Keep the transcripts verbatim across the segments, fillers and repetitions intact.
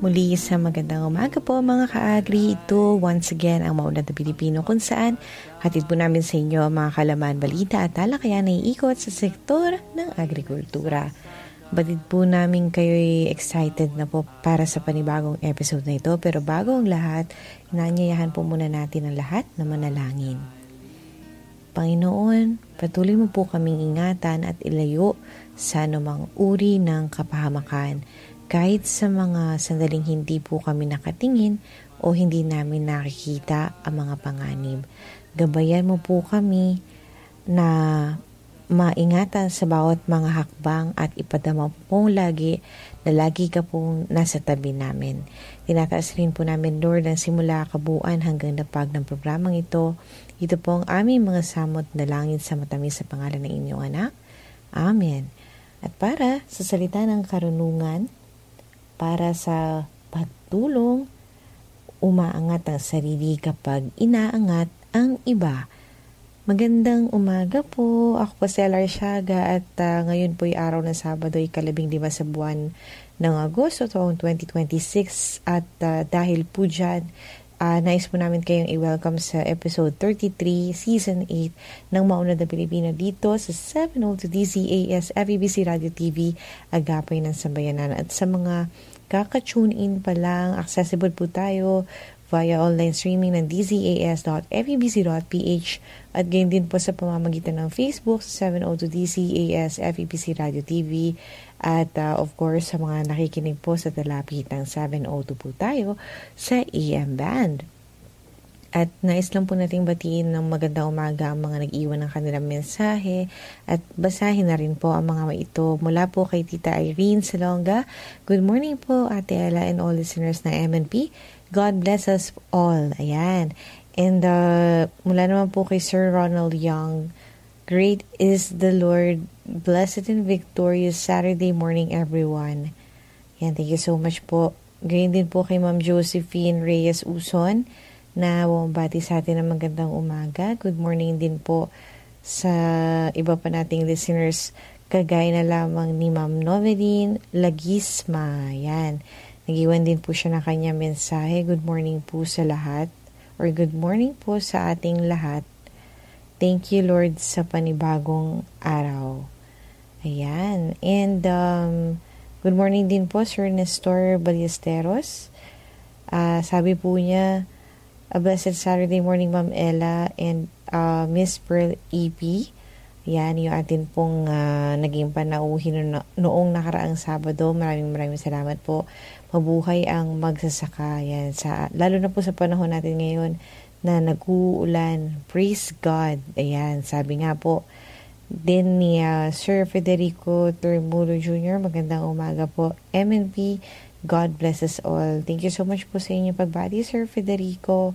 Muli sa magandang umaga po mga ka-agri. Ito once again ang Maunlad na Pilipino kung saan hatid po namin sa inyo mga kalaman, balita at talakayan na iikot sa sektor ng agrikultura. Batid po namin kayo'y excited na po para sa panibagong episode na ito. Pero bago ang lahat, inaanyayahan po muna natin ang lahat na manalangin. Panginoon, patuloy mo po kaming ingatan at ilayo sa anumang uri ng kapahamakan. Kahit sa mga sandaling hindi po kami nakatingin o hindi namin nakikita ang mga panganib. Gabayan mo po kami na maingatan sa bawat mga hakbang at ipadama po lagi na lagi ka pong nasa tabi namin. Tinataas rin po namin, Lord, ang simula kabuuan hanggang napag ng programang ito. Ito po ang aming mga samot na langit sa matamis sa pangalan ng inyong anak. Amen. At para sa salita ng karunungan, para sa pagtulong, umaangat ang sarili kapag inaangat ang iba. Magandang umaga po. Ako po si Lar Siaga at uh, ngayon po ay araw ng Sabado, ikalabing lima sa buwan ng Agosto taong twenty twenty-six at uh, dahil po dyan, uh, nais po namin kayong i-welcome sa episode thirty-three, season eight ng Maunlad na Pilipino dito sa seven oh two D Z A S F E B C Radio T V, Agapay ng Sambayanan. At sa mga kaka-tune in pa lang, accessible po tayo via online streaming ng d z a s dot f e b c dot p h at gayon din po sa pamamagitan ng Facebook sa seven oh two D Z A S F E B C Radio T V at uh, of course sa mga nakikinig po sa talapit ng seven oh two po tayo sa A M band. At nais lang po nating batiin ng magandang umaga ang mga nag-iwan ng kanilang mensahe at basahin na rin po ang mga ito mula po kay Tita Irene Salonga. Good morning po Ate Ella and all listeners na M N P. God bless us all. Ayan. And uh, mula naman po kay Sir Ronald Young. Great is the Lord. Blessed and victorious Saturday morning everyone. Ayan, thank you so much po. Ganyan din po kay Ma'am Josephine Reyes Uson na bumabati sa atin ng magandang umaga. Good morning din po sa iba pa nating listeners kagaya na lamang ni Ma'am Noveline Lagisma. Ayan. Nag-iwan din po siya ng kanya mensahe. Good morning po sa lahat or good morning po sa ating lahat. Thank you Lord sa panibagong araw. Ayan. And um, good morning din po Sir Nestor Ballesteros. Uh, sabi po niya, a blessed Saturday morning Ma'am Ella and uh, Miss Pearl E P. Yan, yung atin pong uh, naging panauhin no, noong nakaraang Sabado. Maraming maraming salamat po. Mabuhay ang magsasaka. Yan, sa, lalo na po sa panahon natin ngayon na nag-uulan. Praise God. Ayan, sabi nga po din ni uh, Sir Federico Termulo Junior Magandang umaga po. M N P, God bless us all. Thank you so much po sa inyong pagbati, Sir Federico.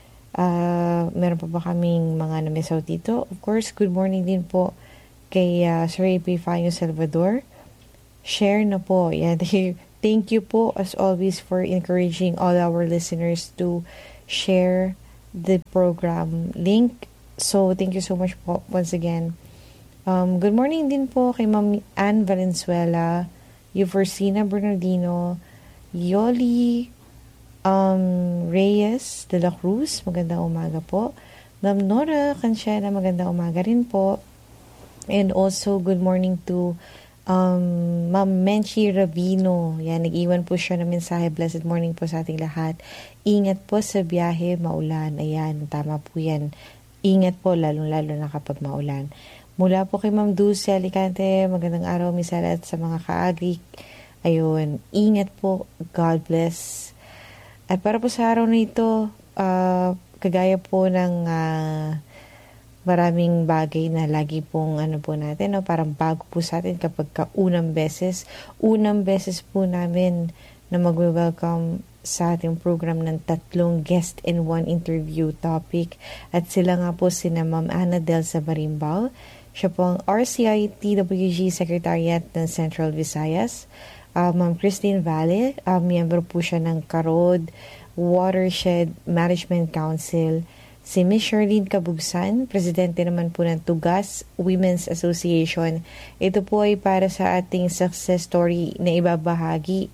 Uh, meron pa ba kaming mga na-miss out dito? Of course, good morning din po kay uh, Sir Epifanio Salvador. Share na po. Yan. Thank you po as always for encouraging all our listeners to share the program link. So, thank you so much po once again. Um, good morning din po kay Ma'am Ann Valenzuela, Euforcina Bernardino, Yoli um, Reyes de la Cruz, magandang umaga po. Ma'am Nora Cansiana, magandang umaga rin po. And also, good morning to um, Ma'am Menchi Ravino. Yan, nag-iwan po siya ng mensahe. Blessed morning po sa ating lahat. Ingat po sa biyahe, maulan. Ayan, tama po yan. Ingat po, lalong-lalo na kapag maulan. Mula po kay Ma'am Dulce Alicante, magandang araw, misala at sa mga ka-agri. Ayun, ingat po. God bless. At para po sa araw na ito, uh, kagaya po ng uh, maraming bagay na lagi pong ano po natin, no? Parang bago po sa atin kapag ka unang beses. Unang beses po namin na mag-welcome sa ating program ng tatlong guest and one interview topic. At sila nga po sina Ma'am Ana Del Sabarimbao. Siya po ang R C I T W G Secretariat ng Central Visayas. Uh, Ma'am Christine Valle, uh, miyembro po siya ng Karod Watershed Management Council. Si Miss Sherlyn Kabugsan, presidente naman po ng Tugas Women's Association. Ito po ay para sa ating success story na ibabahagi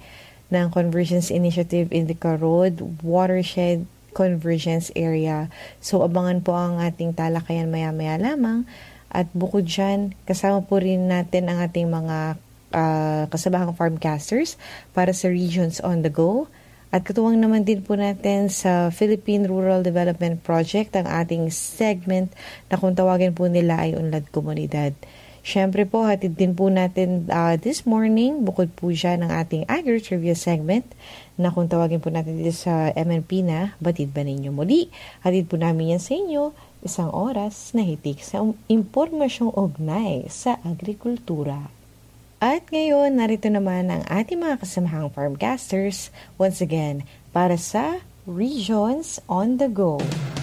ng Convergence Initiative Indica Road Watershed Convergence Area. So abangan po ang ating talakayan maya-maya lamang. At bukod dyan, kasama po rin natin ang ating mga uh, kasabahang farmcasters para sa Regions on the Go. At katuwang naman din po natin sa Philippine Rural Development Project ang ating segment na kung tawagin po nila ay Unlad Komunidad. Siyempre po, hatid din po natin uh, this morning, bukod po dyan ng ating Agri-Trivia segment na kung tawagin po natin dito sa M N P na Batid Ba Ninyo Muli. Hatid po namin yan sa inyo, isang oras na hitik sa impormasyong ugnay sa agrikultura. At ngayon, narito naman ang ating mga kasamahang farmcasters once again para sa Regions on the Go.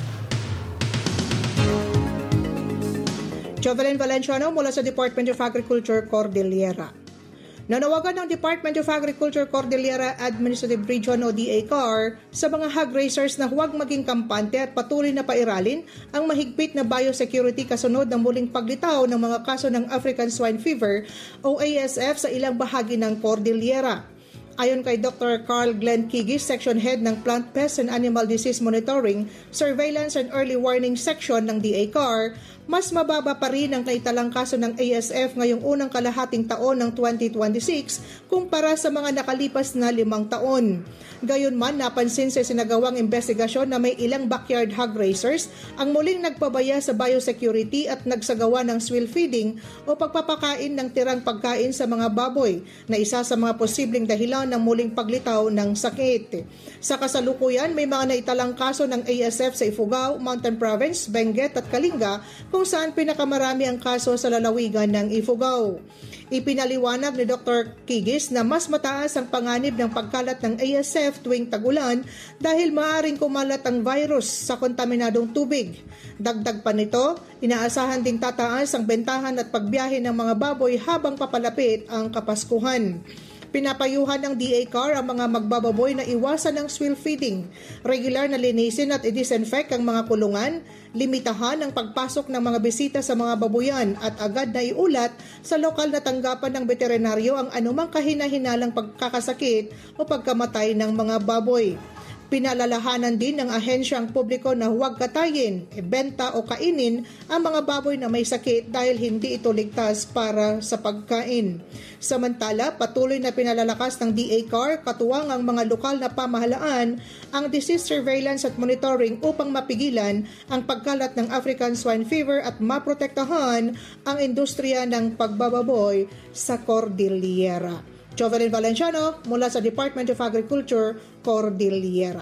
Jovelyn Valenciano mula sa Department of Agriculture, Cordillera. Nanawagan ng Department of Agriculture Cordillera Administrative Region o D A C A R sa mga hog raisers na huwag maging kampante at patuloy na pairalin ang mahigpit na biosecurity kasunod ng muling paglitaw ng mga kaso ng African Swine Fever o A S F sa ilang bahagi ng Cordillera. Ayon kay Doctor Carl Glenn Kigis, Section Head ng Plant Pest and Animal Disease Monitoring, Surveillance and Early Warning Section ng D A C A R, mas mababa pa rin ang naitalang kaso ng A S F ngayong unang kalahating taon ng twenty twenty-six kumpara sa mga nakalipas na limang taon. Gayunman, napansin sa sinagawang investigasyon na may ilang backyard hog raisers ang muling nagpabaya sa biosecurity at nagsagawa ng swill feeding o pagpapakain ng tirang pagkain sa mga baboy na isa sa mga posibleng dahilan ng muling paglitaw ng sakit. Sa kasalukuyan, may mga naitalang kaso ng A S F sa Ifugao, Mountain Province, Benguet at Kalinga kung saan pinakamarami ang kaso sa lalawigan ng Ifugao. Ipinaliwanag ni Doctor Kigis na mas mataas ang panganib ng pagkalat ng A S F tuwing tag-ulan dahil maaaring kumalat ang virus sa kontaminadong tubig. Dagdag pa nito, inaasahan ding tataas ang bentahan at pagbiyahe ng mga baboy habang papalapit ang Kapaskuhan. Pinapayuhan ng D A C A R ang mga magbababoy na iwasan ang swill feeding, regular na linisin at i-disinfect ang mga kulungan, limitahan ang pagpasok ng mga bisita sa mga babuyan at agad na iulat sa lokal na tanggapan ng veterinaryo ang anumang kahina-hinalang pagkakasakit o pagkamatay ng mga baboy. Pinalalahanan din ng ahensya ang publiko na huwag katayin, ibenta o kainin ang mga baboy na may sakit dahil hindi ito ligtas para sa pagkain. Samantala, patuloy na pinalalakas ng D A C A R katuwang ang mga lokal na pamahalaan ang disease surveillance at monitoring upang mapigilan ang pagkalat ng African Swine Fever at maprotektahan ang industriya ng pagbababoy sa Cordillera. Jovelyn Valenciano mula sa Department of Agriculture, Cordillera.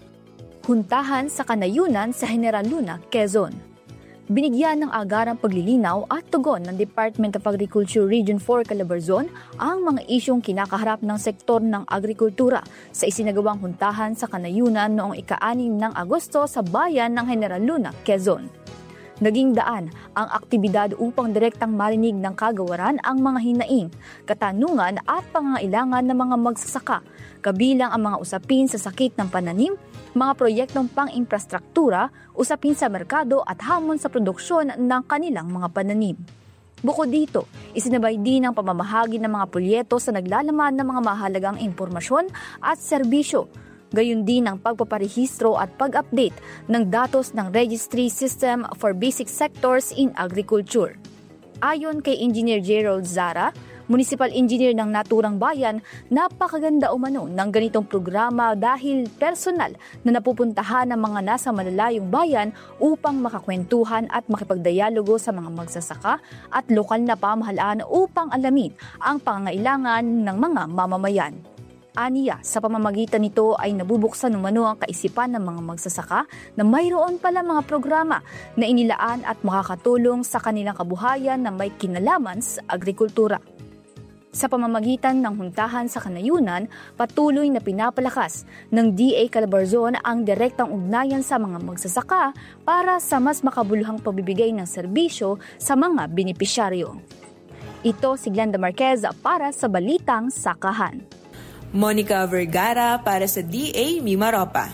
Huntahan sa Kanayunan sa General Luna, Quezon. Binigyan ng agarang paglilinaw at tugon ng Department of Agriculture Region four Calabarzon ang mga isyong kinakaharap ng sektor ng agrikultura sa isinagawang huntahan sa Kanayunan noong ika-anim ng Agosto sa bayan ng General Luna, Quezon. Naging daan ang aktibidad upang direktang marinig ng kagawaran ang mga hinaing, katanungan at pangangailangan ng mga magsasaka, kabilang ang mga usapin sa sakit ng pananim, mga proyektong pang-infrastruktura, usapin sa merkado at hamon sa produksyon ng kanilang mga pananim. Bukod dito, isinabay din ang pamamahagi ng mga proyekto sa naglalaman ng mga mahalagang impormasyon at serbisyo. Gayon din ang pagpaparehistro at pag-update ng datos ng Registry System for Basic Sectors in Agriculture. Ayon kay Engineer Gerald Zara, Municipal Engineer ng Naturang Bayan, napakaganda umano ng ganitong programa dahil personal na napupuntahan ng mga nasa malalayong bayan upang makakwentuhan at makipagdialogo sa mga magsasaka at lokal na pamahalaan upang alamin ang pangangailangan ng mga mamamayan. Aniya, sa pamamagitan nito ay nabubuksan umano ang kaisipan ng mga magsasaka na mayroon pala mga programa na inilaan at makakatulong sa kanilang kabuhayan na may kinalaman sa agrikultura. Sa pamamagitan ng huntahan sa Kanayunan, patuloy na pinapalakas ng D A Calabarzon ang direktang ugnayan sa mga magsasaka para sa mas makabuluhang pagbibigay ng serbisyo sa mga benepisyaryo. Ito si Glenda Marquez para sa Balitang Sakahan. Monica Vergara para sa D A Mimaropa.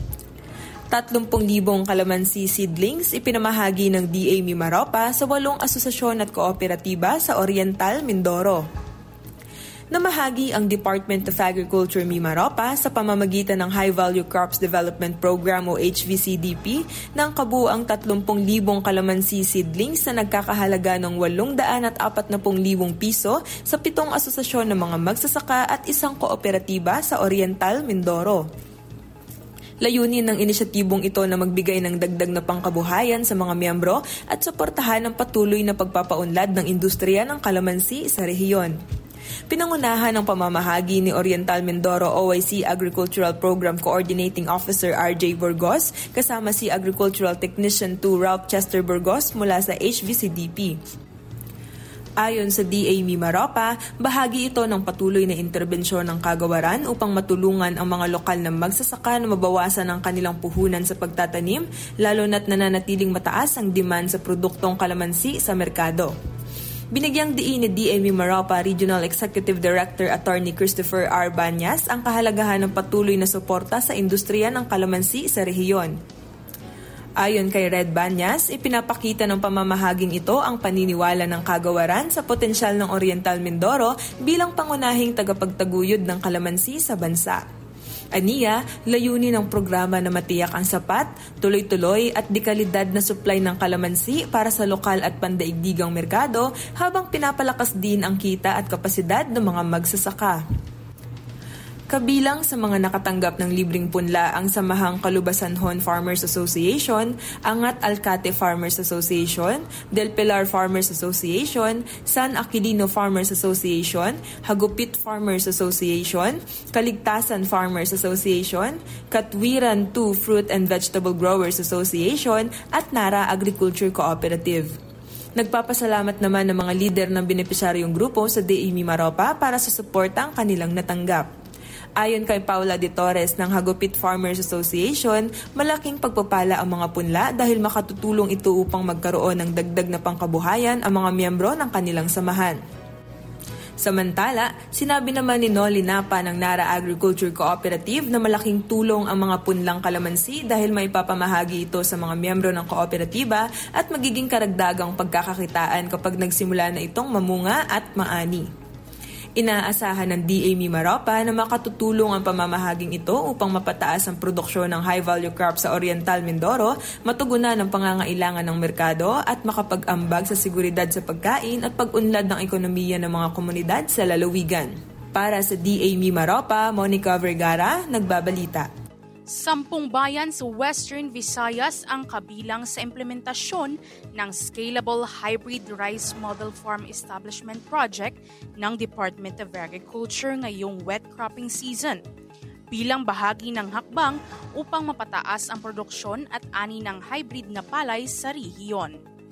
tatlumpu libong kalamansi seedlings ipinamahagi ng D A Mimaropa sa walong asosasyon at kooperatiba sa Oriental, Mindoro. Namahagi ang Department of Agriculture Mimaropa sa pamamagitan ng High Value Crops Development Program o H V C D P ng kabuuang tatlumpu libong kalamansi seedlings na nagkakahalaga ng walong daan at apat na pung libong piso sa pitong asosasyon ng mga magsasaka at isang kooperatiba sa Oriental, Mindoro. Layunin ng inisyatibong ito na magbigay ng dagdag na pangkabuhayan sa mga miyembro at suportahan ang patuloy na pagpapaunlad ng industriya ng kalamansi sa rehiyon. Pinangunahan ng pamamahagi ni Oriental Mindoro O I C Agricultural Program Coordinating Officer R J Burgos kasama si Agricultural Technician two Ralph Chester Burgos mula sa H V C D P. Ayon sa D A Mimaropa, bahagi ito ng patuloy na interbensyon ng kagawaran upang matulungan ang mga lokal na magsasaka na mabawasan ang kanilang puhunan sa pagtatanim, lalo na't nananatiling mataas ang demand sa produktong kalamansi sa merkado. Binigyang diin ni D A Mimaropa Regional Executive Director Attorney Christopher R. Banyas ang kahalagahan ng patuloy na suporta sa industriya ng kalamansi sa rehiyon. Ayon kay Red Banyas, ipinapakita ng pamamahaging ito ang paniniwala ng kagawaran sa potensyal ng Oriental Mindoro bilang pangunahing tagapagtaguyod ng kalamansi sa bansa. Aniya, layunin ng programa na matiyak ang sapat, tuloy-tuloy at dekalidad na supply ng kalamansi para sa lokal at pandaigdigang merkado habang pinapalakas din ang kita at kapasidad ng mga magsasaka. Kabilang sa mga nakatanggap ng libreng punla ang Samahang Kalubasanhon Farmers Association, Angat Alcate Farmers Association, Del Pilar Farmers Association, San Aquilino Farmers Association, Hagupit Farmers Association, Kaligtasan Farmers Association, Katwiran two Fruit and Vegetable Growers Association at Nara Agriculture Cooperative. Nagpapasalamat naman ng mga lider ng benepisyaryong grupo sa D A Mimaropa para sa suporta ang kanilang natanggap. Ayon kay Paula de Torres ng Hagupit Farmers Association, malaking pagpapala ang mga punla dahil makatutulong ito upang magkaroon ng dagdag na pangkabuhayan ang mga miyembro ng kanilang samahan. Samantala, sinabi naman ni Noli Napa ng Nara Agriculture Cooperative na malaking tulong ang mga punlang kalamansi dahil may papamahagi ito sa mga miyembro ng kooperatiba at magiging karagdagang pagkakakitaan kapag nagsimula na itong mamunga at maani. Inaasahan ng D A Mimaropa na makatutulong ang pamamahaging ito upang mapataas ang produksyon ng high-value crops sa Oriental Mindoro, matugunan ang pangangailangan ng merkado at makapag-ambag sa seguridad sa pagkain at pag-unlad ng ekonomiya ng mga komunidad sa lalawigan. Para sa D A Mimaropa, Monica Vergara, nagbabalita. Sampung bayan sa Western Visayas ang kabilang sa implementasyon ng Scalable Hybrid Rice Model Farm Establishment Project ng Department of Agriculture ngayong wet cropping season, bilang bahagi ng hakbang upang mapataas ang produksyon at ani ng hybrid na palay sa rehiyon.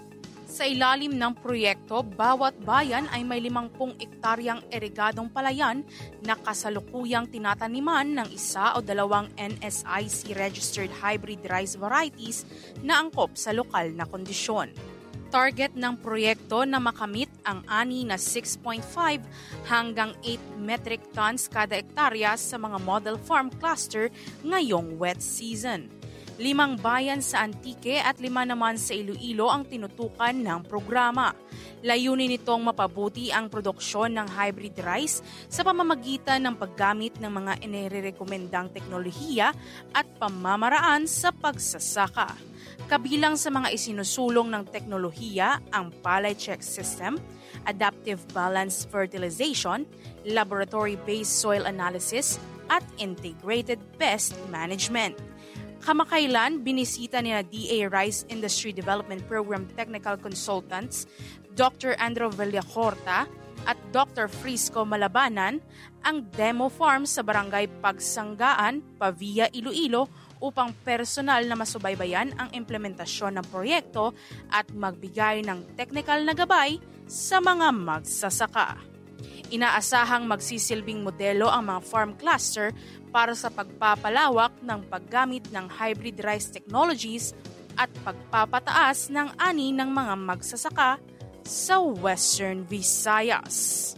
Sa ilalim ng proyekto, bawat bayan ay may limampung ektaryang irigadong palayan na kasalukuyang tinataniman ng isa o dalawang N S I C-registered hybrid rice varieties na angkop sa lokal na kondisyon. Target ng proyekto na makamit ang ani na six point five hanggang eight metric tons kada ektarya sa mga model farm cluster ngayong wet season. Limang bayan sa Antique at lima naman sa Iloilo ang tinutukan ng programa. Layunin nitong mapabuti ang produksyon ng hybrid rice sa pamamagitan ng paggamit ng mga inirekomendang teknolohiya at pamamaraan sa pagsasaka. Kabilang sa mga isinusulong ng teknolohiya ang Palay Check System, Adaptive Balanced Fertilization, Laboratory-Based Soil Analysis at Integrated Pest Management. Kamakailan, binisita ni na D A Rice Industry Development Program Technical Consultants Doctor Andrew Villacorta at Doctor Frisco Malabanan ang demo farm sa Barangay Pagsanggaan, Pavia, Iloilo upang personal na masubaybayan ang implementasyon ng proyekto at magbigay ng technical na gabay sa mga magsasaka. Inaasahang magsisilbing modelo ang mga farm cluster para sa pagpapalawak ng paggamit ng hybrid rice technologies at pagpapataas ng ani ng mga magsasaka sa Western Visayas.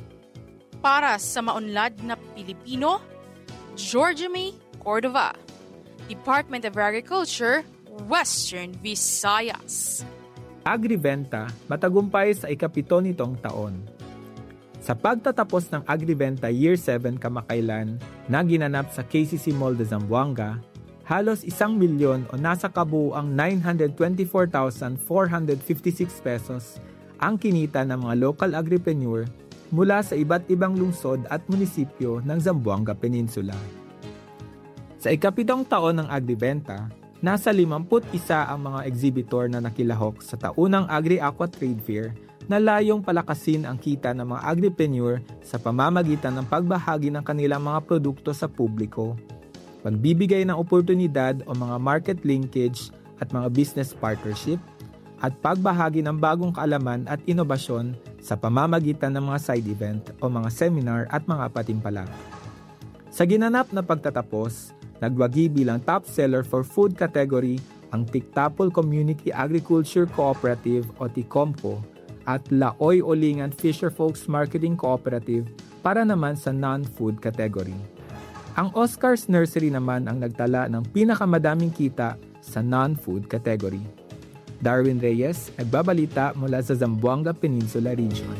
Para sa maunlad na Pilipino, Georgia May Cordova, Department of Agriculture, Western Visayas. Agribenta matagumpay sa ikapito nitong taon. Sa pagtatapos ng Agribenta Year seven kamakailan na ginanap sa K C C Mall de Zamboanga, halos isang milyon o nasa kabuuang nine hundred twenty-four thousand four hundred fifty-six pesos ang kinita ng mga local agripreneur mula sa iba't ibang lungsod at munisipyo ng Zamboanga Peninsula. Sa ikapitong taon ng Agribenta, nasa limampu't isa ang mga exhibitor na nakilahok sa taunang Agri-Aqua Trade Fair na layong palakasin ang kita ng mga agripreneur sa pamamagitan ng pagbahagi ng kanilang mga produkto sa publiko, pagbibigay ng oportunidad o mga market linkage at mga business partnership, at pagbahagi ng bagong kaalaman at inobasyon sa pamamagitan ng mga side event o mga seminar at mga patimpalak. Sa ginanap na pagtatapos, nagwagi bilang top seller for food category ang Tiktapol Community Agriculture Cooperative o Ticomco at Laoy Olingan Fisher Folks Marketing Cooperative para naman sa non-food category. Ang Oscar's Nursery naman ang nagtala ng pinakamadaming kita sa non-food category. Darwin Reyes, nagbabalita mula sa Zamboanga Peninsula Region.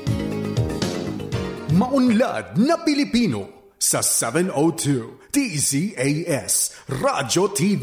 Maunlad na Pilipino sa seven oh two D Z A S Radyo T V,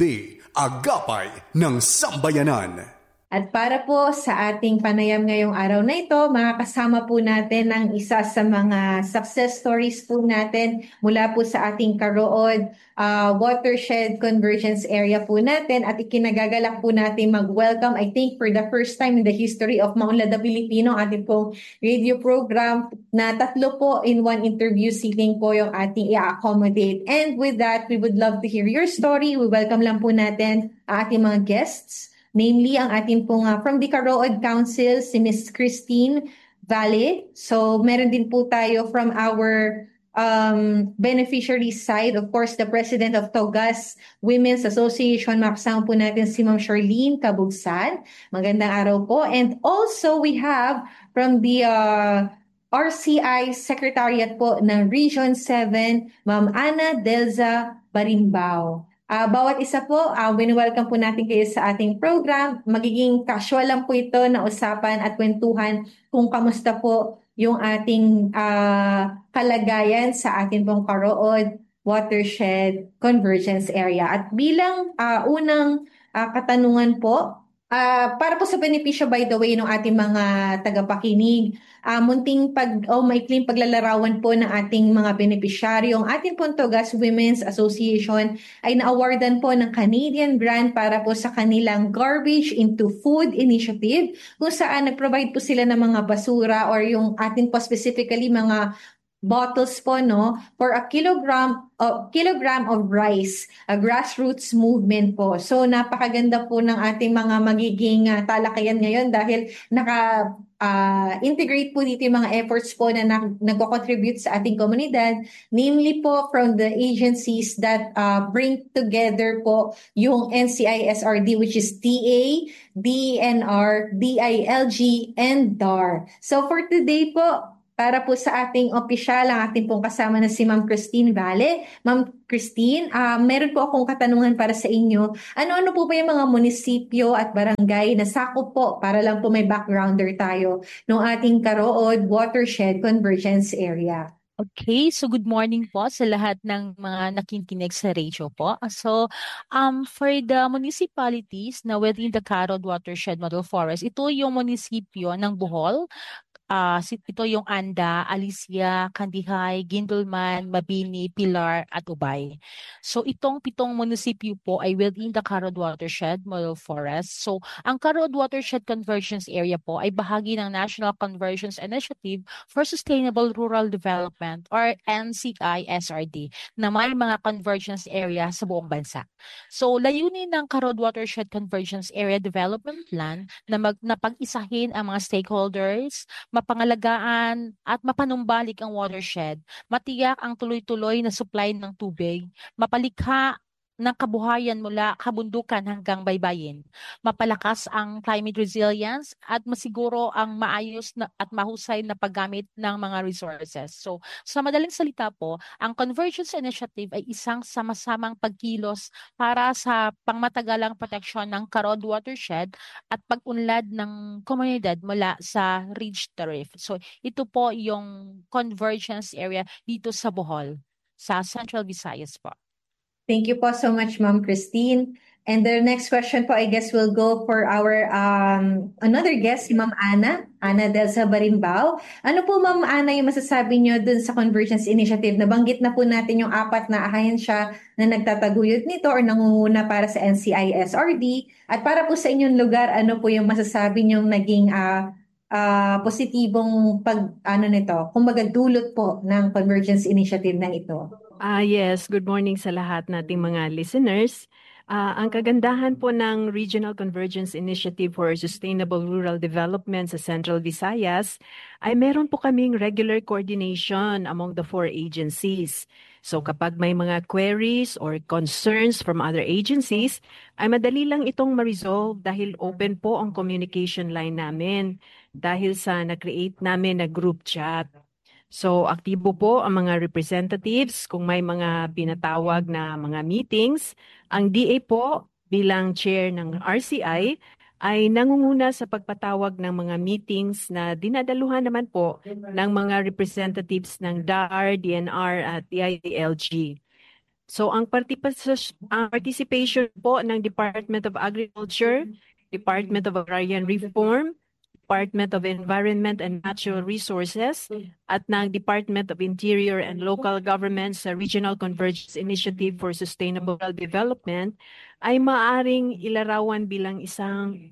agapay ng sambayanan. At para po sa ating panayam ngayong araw na ito, makakasama po natin ang isa sa mga success stories po natin mula po sa ating Karood uh, Watershed Convergence Area po natin, at ikinagagalak po natin mag-welcome, I think for the first time in the history of Maunlad na Pilipino, ating pong radio program na tatlo po in one interview sitting po yung ating i-accommodate. And with that, we would love to hear your story. We welcome lang po natin ang ating mga guests. Namely, ang ating pong uh, from the Karood Council, si Miss Christine Valle. So, meron din po tayo from our um, beneficiary side, of course, the President of Togas Women's Association. Makasama po natin si Ma'am Charlene Cabugsan. Magandang araw po. And also, we have from the uh, R C I Secretariat po ng Region seven, Ma'am Ana Delza Barimbao. Uh, bawat isa po, uh, wini-welcome po natin kayo sa ating program. Magiging casual lang po ito na usapan at kwentuhan kung kamusta po yung ating uh, kalagayan sa ating pong Karood Watershed Convergence Area. At bilang uh, unang uh, katanungan po, Uh, para po sa benepisyo, by the way, ng ating mga tagapakinig, uh, munting pag, o oh, maikling paglalarawan po ng ating mga benepisyaryo. Ang ating Togas Women's Association ay na-awardan po ng Canadian grant para po sa kanilang Garbage into Food Initiative, kung saan nag-provide po sila ng mga basura or yung atin po specifically mga bottles po, no, for a kilogram of kilogram of rice, a grassroots movement po. So napakaganda po ng ating mga magiging uh, talakayan ngayon dahil naka uh, integrate po dito yung mga efforts po na nagko-contribute sa ating komunidad, namely po from the agencies that uh, bring together po yung N C I S R D, which is T A, D E N R, D I L G, and D A R. So for today po, para po sa ating opisyal, ang ating pong kasama na si Ma'am Christine Valle. Ma'am Christine, uh, meron po akong katanungan para sa inyo. Ano-ano po ba yung mga munisipyo at barangay na sakop po, para lang po may backgrounder tayo, ng ating Karood Watershed Convergence Area? Okay, so good morning po sa lahat ng mga nakikinig sa radio po. So, um, for the municipalities na within the Karood Watershed Model Forest, ito yung munisipyo ng Bohol. Uh, ito yung Anda, Alicia, Kandihay, Gindulman, Mabini, Pilar, at Ubay. So itong pitong munisipyo po ay within the Karood Watershed Model Forest. So ang Karood Watershed Convergence Area po ay bahagi ng National Convergence Initiative for Sustainable Rural Development or N C I S R D na may mga convergence area sa buong bansa. So layunin ng Karood Watershed Convergence Area Development Plan na, mag, na pag-isahin ang mga stakeholders, mapangalagaan at mapanumbalik ang watershed, matiyak ang tuloy-tuloy na supply ng tubig, mapalikha ng kabuhayan mula kabundukan hanggang baybayin. Mapalakas ang climate resilience at masiguro ang maayos na, at mahusay na paggamit ng mga resources. So, sa madaling salita po, ang Convergence Initiative ay isang sama-samang pagkilos para sa pangmatagalang proteksyon ng Karod watershed at pag-unlad ng komunidad mula sa ridge to rift. So, ito po yung convergence area dito sa Bohol, sa Central Visayas po. Thank you po so much, Ma'am Christine. And the next question po, I guess will go for our um, another guest, si Ma'am Ana, Ana Delsa Barimbao. Ano po, Ma'am Ana, yung masasabi niyo dun sa Convergence Initiative? Nabanggit na po natin yung apat na ahensya na nagtataguyod nito or nangunguna para sa N C I S R D. At para po sa inyong lugar, ano po yung masasabi niyong naging uh, uh, positibong pag, ano nito, kumbaga dulot po ng Convergence Initiative na ito? Ah, yes, good morning sa lahat nating mga listeners. Uh, ang kagandahan po ng Regional Convergence Initiative for Sustainable Rural Development sa Central Visayas ay meron po kaming regular coordination among the four agencies. So kapag may mga queries or concerns from other agencies, ay madali lang itong ma-resolve dahil open po ang communication line namin dahil sa na-create namin na group chat. So, aktibo po ang mga representatives kung may mga pinatawag na mga meetings. Ang D A po bilang chair ng R C I ay nangunguna sa pagpatawag ng mga meetings na dinadaluhan naman po ng mga representatives ng D A R, D N R at D I L G. So, ang participation po ng Department of Agriculture, Department of Agrarian Reform, Department of Environment and Natural Resources at ng Department of Interior and Local Government sa Regional Convergence Initiative for Sustainable Development ay maaring ilarawan bilang isang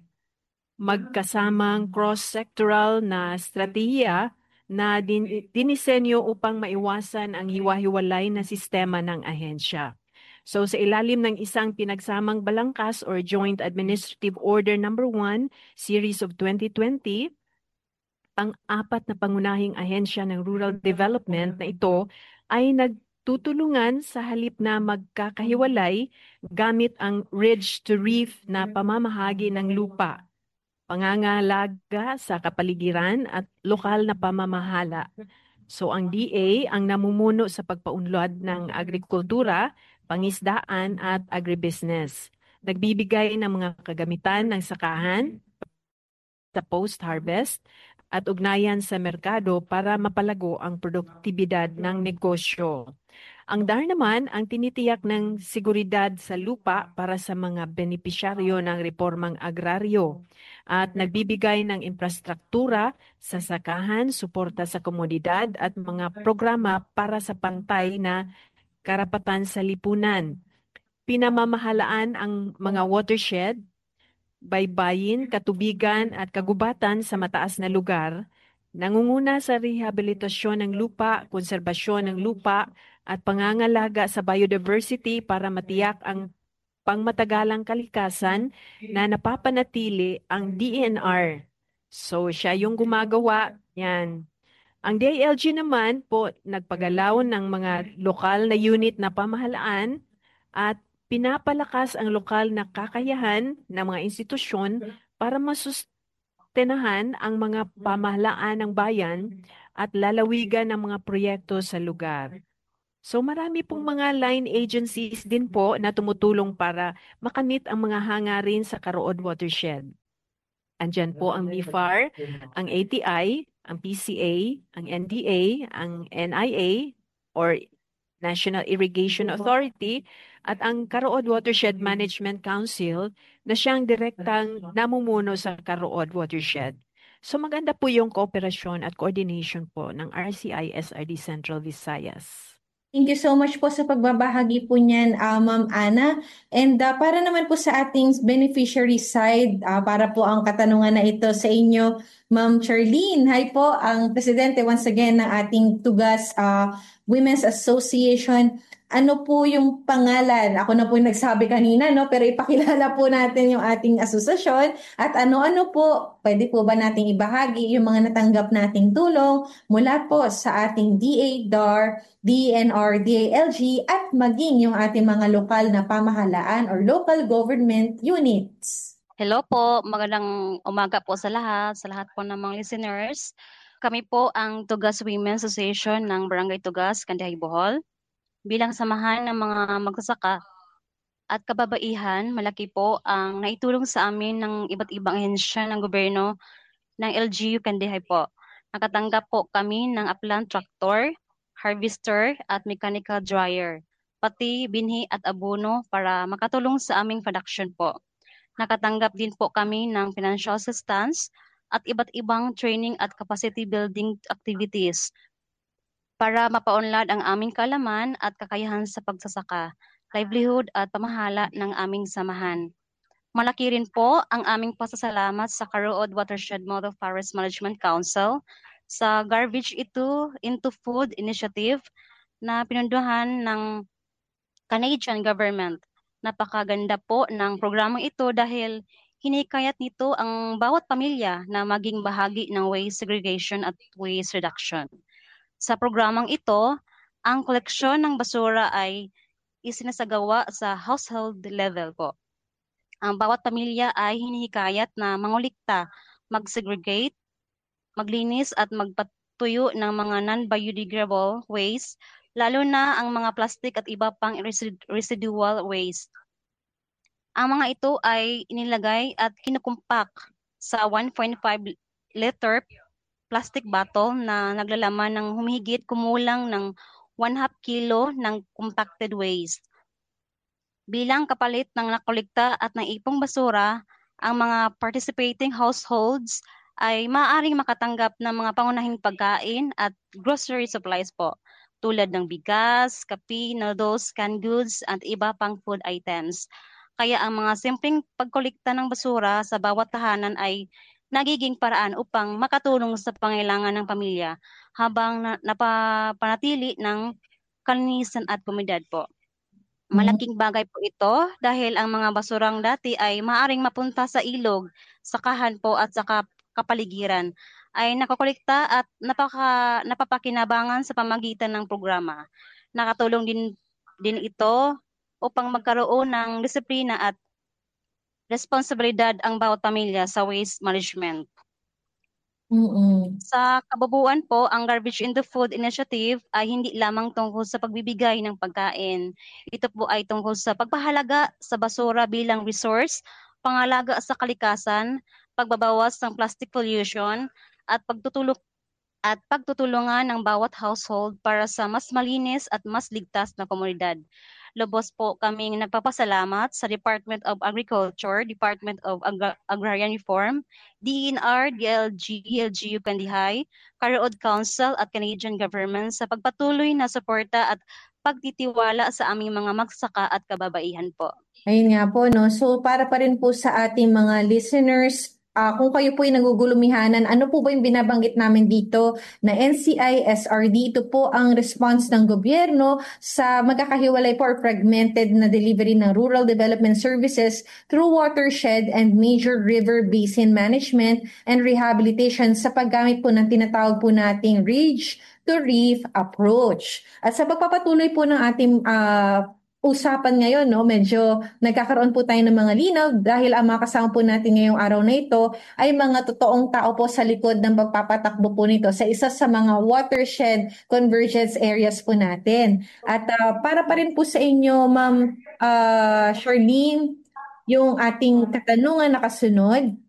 magkasamang cross-sectoral na strategiya na din, dinisenyo upang maiwasan ang hiwa-hiwalay na sistema ng ahensya. So sa ilalim ng isang pinagsamang balangkas or Joint Administrative Order number one, Series of twenty twenty, ang apat na pangunahing ahensya ng rural development na ito ay nagtutulungan sa halip na magkakahiwalay gamit ang ridge-to-reef na pamamahagi ng lupa, pangangalaga sa kapaligiran at lokal na pamamahala. So ang D A ang namumuno sa pagpaunlad ng agrikultura, pangisdaan at agribusiness. Nagbibigay ng mga kagamitan ng sakahan sa post-harvest at ugnayan sa merkado para mapalago ang produktibidad ng negosyo. Ang D A R naman ang tinitiyak ng seguridad sa lupa para sa mga benepisyaryo ng reformang agraryo at nagbibigay ng infrastruktura sa sakahan, suporta sa komunidad at mga programa para sa pantay na karapatan sa lipunan. Pinamamahalaan ang mga watershed, baybayin, katubigan at kagubatan sa mataas na lugar, nangunguna sa rehabilitasyon ng lupa, konserbasyon ng lupa at pangangalaga sa biodiversity para matiyak ang pangmatagalang kalikasan na napapanatili ang D N R. So siya yung gumagawa yan. Ang D I L G naman po nagpagalaw ng mga lokal na unit na pamahalaan at pinapalakas ang lokal na kakayahan ng mga institusyon para masustenahan ang mga pamahalaan ng bayan at lalawigan ng mga proyekto sa lugar. So marami pong mga line agencies din po na tumutulong para makamit ang mga hangarin sa Karood Watershed. Andyan po ang N I F A R, ang A T I, ang P C A, ang N D A, ang N I A or National Irrigation Authority at ang Karood Watershed Management Council na siyang direktang namumuno sa Karood Watershed. So maganda po yung kooperasyon at coordination po ng R C I S R D Central Visayas. Thank you so much po sa pagbabahagi po niyan, uh, Ma'am Ana. And uh, para naman po sa ating beneficiary side, uh, para po ang katanungan na ito sa inyo, Ma'am Charlene. Hi po, ang presidente once again ng ating Tugas uh, Women's Association. ano po yung pangalan? Ako na po yung nagsabi kanina, no? Pero ipakilala po natin yung ating asosasyon at ano-ano po, pwede po ba nating ibahagi yung mga natanggap nating tulong mula po sa ating D A, D A R, D N R, D A L G at maging yung ating mga lokal na pamahalaan or local government units. Hello po, magandang umaga po sa lahat, sa lahat po ng mga listeners. Kami po ang Tugas Women's Association ng Barangay Tugas, Kandihay, Bohol. Bilang samahan ng mga magsasaka at kababaihan, malaki po ang naitulong sa amin ng iba't ibang ahensya ng gobyerno ng L G U Kandihay po. Nakatanggap po kami ng aplan tractor, harvester at mechanical dryer, pati binhi at abono para makatulong sa aming production po. Nakatanggap din po kami ng financial assistance at iba't ibang training at capacity building activities para mapaunlad ang aming kaalaman at kakayahan sa pagsasaka, livelihood at pamahala ng aming samahan. Malaki rin po ang aming pasasalamat sa Karuod Watershed Model Forest Management Council sa Garbage Ito into Food Initiative na pinunduhan ng Canadian government. Napakaganda po ng programang ito dahil hinikayat nito ang bawat pamilya na maging bahagi ng waste segregation at waste reduction. Sa programang ito, ang koleksyon ng basura ay isinasagawa sa household level po. Ang bawat pamilya ay hinihikayat na mangulikta, mag-segregate, maglinis at magpatuyo ng mga non-biodegradable waste, lalo na ang mga plastic at iba pang residual waste. Ang mga ito ay inilagay at kinukumpak sa one point five liter plastic bottle na naglalaman ng humigit kumulang ng one half kilo ng compacted waste. Bilang kapalit ng nakolekta at naipong basura, ang mga participating households ay maaaring makatanggap ng mga pangunahing pagkain at grocery supplies po, tulad ng bigas, kape, noodles, canned goods, at iba pang food items. Kaya ang mga simpleng pagkolekta ng basura sa bawat tahanan ay nagiging paraan upang makatulong sa pangailangan ng pamilya habang na, napapanatili ng kalinisan at komunidad po. Malaking bagay po ito dahil ang mga basurang dati ay maaaring mapunta sa ilog, sakahan po at sa kapaligiran ay nakakolekta at napaka, napapakinabangan sa pamagitan ng programa. Nakatulong din, din ito upang magkaroon ng disiplina at responsibilidad ang bawat pamilya sa waste management. Mm-mm. Sa kabubuan po, ang Garbage in the Food Initiative ay hindi lamang tungkol sa pagbibigay ng pagkain. Ito po ay tungkol sa pagpahalaga sa basura bilang resource, pangalaga sa kalikasan, pagbabawas ng plastic pollution, at pagtutulong at pagtutulungan ng bawat household para sa mas malinis at mas ligtas na komunidad. Lubos po kaming nagpapasalamat sa Department of Agriculture, Department of Ag- Agrarian Reform, D N R, D L G, L G U Kandihay, Karuod Council at Canadian Government sa pagpatuloy na suporta at pagtitiwala sa aming mga magsaka at kababaihan po. Ayun nga po, no? So para pa rin po sa ating mga listeners, Uh, kung kayo po ay nagugulumihanan, ano po ba yung binabanggit namin dito na N C I S R D? Ito po ang response ng gobyerno sa magkakahiwalay po or fragmented na delivery ng rural development services through watershed and major river basin management and rehabilitation sa paggamit po ng tinatawag po nating ridge to reef approach. At sa pagpapatuloy po ng ating uh, usapan ngayon, no, medyo nagkakaroon po tayo ng mga linaw dahil ang mga kasama po natin ngayong araw na ito ay mga totoong tao po sa likod ng pagpapatakbo po nito sa isa sa mga watershed convergence areas po natin. At uh, para pa rin po sa inyo, Ma'am uh, Charlene, yung ating katanungan na kasunod,